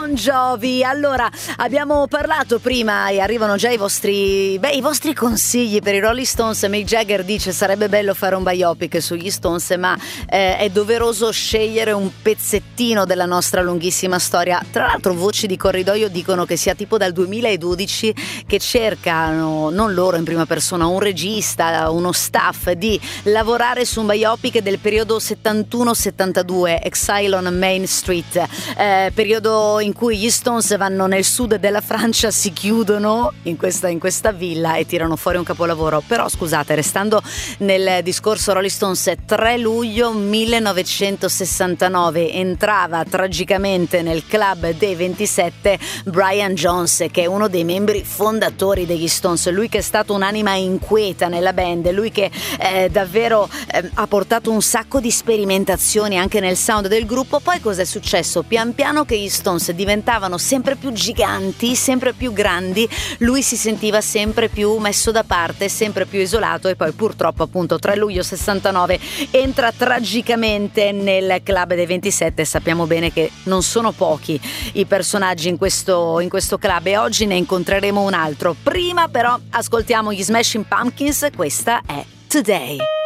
Bon Jovi. Allora, abbiamo parlato prima e arrivano già i vostri consigli per i Rolling Stones. Mick Jagger dice sarebbe bello fare un biopic sugli Stones, ma è doveroso scegliere un pezzettino della nostra lunghissima storia. Tra l'altro voci di corridoio dicono che sia tipo dal 2012 che cercano, non loro in prima persona, un regista, uno staff, di lavorare su un biopic del periodo 71-72, Exile on Main Street, periodo in cui gli Stones vanno nel sud della Francia, si chiudono in questa villa e tirano fuori un capolavoro. Però scusate, restando nel discorso Rolling Stones, 3 luglio 1969 entrava tragicamente nel club dei 27 Brian Jones, che è uno dei membri fondatori degli Stones, lui che è stato un'anima inquieta nella band, lui che davvero ha portato un sacco di sperimentazioni anche nel sound del gruppo. Poi cosa è successo? Pian piano che gli Stones diventavano sempre più giganti, sempre più grandi, lui si sentiva sempre più messo da parte, sempre più isolato, e poi purtroppo appunto 3 luglio 69 entra tragicamente nel club dei 27. Sappiamo bene che non sono pochi i personaggi in questo club e oggi ne incontreremo un altro. Prima però ascoltiamo gli Smashing Pumpkins, questa è Today.